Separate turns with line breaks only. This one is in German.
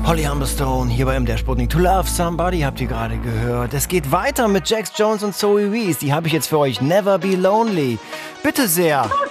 Holly Humberstone hier bei MDR Sputnik. To Love Somebody habt ihr gerade gehört. Es geht weiter mit Jax Jones und Zoe Wees. Die habe ich jetzt für euch. Never Be Lonely. Bitte sehr.